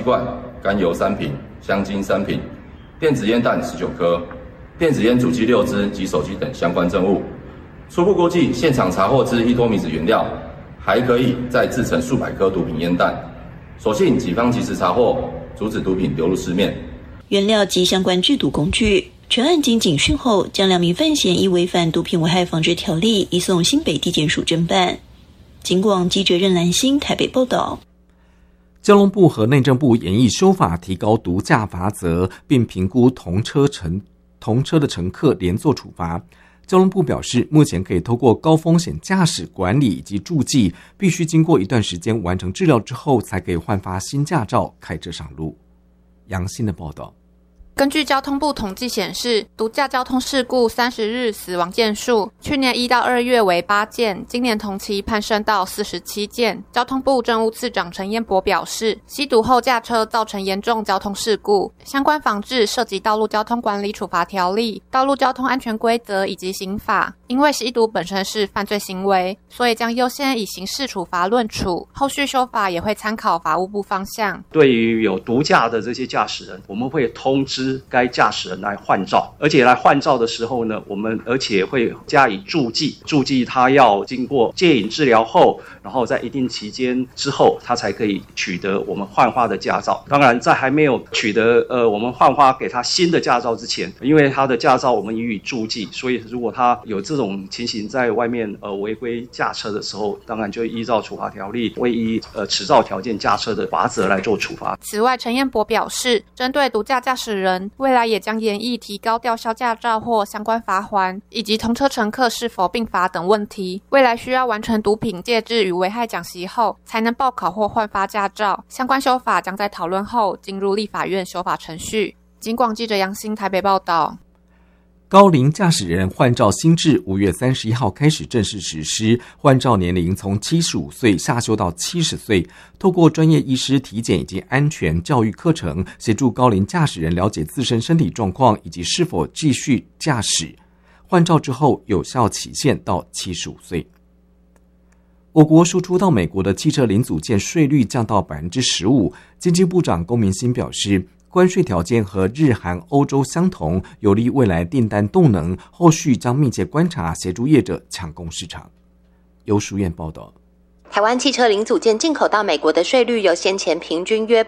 罐、甘油3瓶、香精3瓶、电子烟弹19颗、电子烟主机6支及手机等相关证物。初步估计，现场查获之1多米子原料，还可以再制成数百颗毒品烟弹。所幸警方及时查获，阻止毒品流入市面。 原料及相关制毒工具。全案经警讯后，将2名犯嫌依违反毒品危害防治条例移送新北地检署侦办。警广记者任兰心台北报道。 交通部和内政部研议修法，提高毒驾罚则，并评估同车的乘客连坐处罚。交通部表示，目前可以透过高风险驾驶管理以及注记，必须经过一段时间完成治疗之后，才可以换发新驾照开车上路。杨欣的报道。 根据交通部统计显示，毒驾交通事故30日死亡件数，去年1到2月为8件，今年同期攀升到47件。交通部政务次长陈彦博表示，吸毒后驾车造成严重交通事故，相关防治涉及道路交通管理处罚条例、道路交通安全规则以及刑法。因为吸毒本身是犯罪行为，所以将优先以刑事处罚论处，后续修法也会参考法务部方向。 对于有毒驾的这些驾驶人，我们会通知该驾驶人来换照，而且来换照的时候呢，我们而且会加以注记他要经过戒瘾治疗后，然后在一定期间之后，他才可以取得我们换发的驾照。当然，在还没有取得我们换发给他新的驾照之前，因为他的驾照我们予以注记，所以如果他有这种情形在外面违规驾车的时候，当然就依照处罚条例为依持照条件驾车的罚则来做处罚。 此外，陈彦博表示，针对毒驾驾驶人，未来也将研议提高吊销驾照或相关罚锾，以及同车乘客是否并罚等问题。未来需要完成毒品戒治与危害讲习后，才能报考或换发驾照。相关修法将在讨论后进入立法院修法程序。警广记者杨欣台北报道。 高龄驾驶人换照新制5月31号开始正式实施，换照年龄从75岁下修到70岁，透过专业医师体检以及安全教育课程，协助高龄驾驶人了解自身身体状况以及是否继续驾驶。换照之后有效期限到75岁。我国输出到美国的汽车零组件税率降到 15%， 经济部长龚明鑫表示，关税条件和日韩欧洲相同，有利未来订单动能，后续将密切观察，协助业者抢攻市场。由淑燕报道。 台湾汽车零组件进口到美国的税率由先前平均约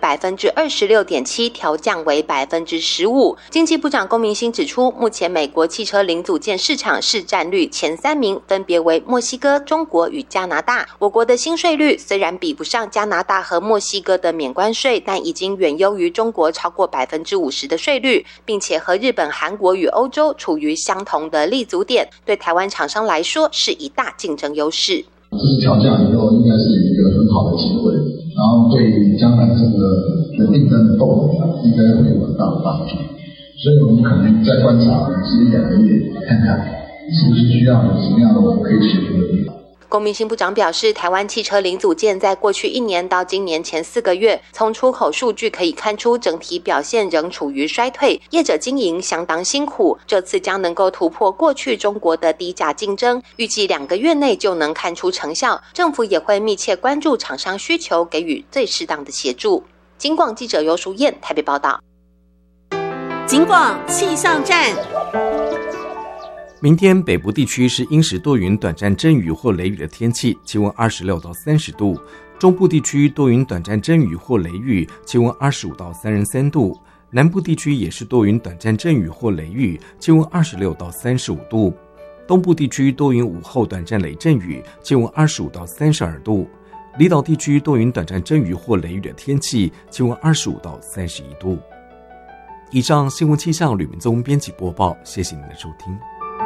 26.7% 调降为 15%。经济部长龚明鑫指出，目前美国汽车零组件市场市占率前3名分别为墨西哥、中国与加拿大。我国的新税率虽然比不上加拿大和墨西哥的免关税，但已经远优于中国超过 50% 的税率，并且和日本、韩国与欧洲处于相同的立足点，对台湾厂商来说是一大竞争优势。 这次调降以后，应该是一个很好的机会，然后对将来这个订单的动能应该会有很大的帮助。所以我们可能再观察1-2个月，看看是不是需要有什么样的我们可以协助的地方。 龚明鑫部长表示，台湾汽车零组件在过去1年到今年前4个月，从出口数据可以看出整体表现仍处于衰退，业者经营相当辛苦。这次将能够突破过去中国的低价竞争，预计2个月内就能看出成效。政府也会密切关注厂商需求，给予最适当的协助。警广记者尤淑燕台北报道。 警广气象站。 明天北部地区是阴时多云短暂阵雨或雷雨的天气，气温26到30度；中部地区多云短暂阵雨或雷雨，气温25到33度；南部地区也是多云短暂阵雨或雷雨，气温26到35度；东部地区多云午后短暂雷阵雨，气温25到32度；离岛地区多云短暂阵雨或雷雨的天气，气温25到31度。以上新闻气象吕明宗编辑播报，谢谢您的收听。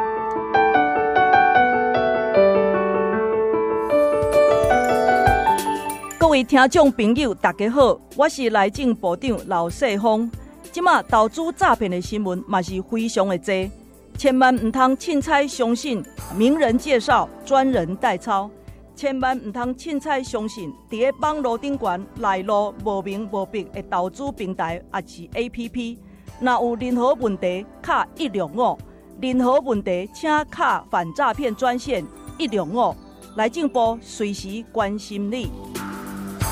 各位听众朋友大家好，我是内政部长刘世峰。现在投资诈骗的新闻也是非常的多，千万唔通凊彩相信名人介绍、专人代抄，千万唔通凊彩相信在网络顶端来路无明无白的投资平台也是 APP。若有任何问题，卡105，任何问题请卡反诈骗专线105，内政部随时关心你。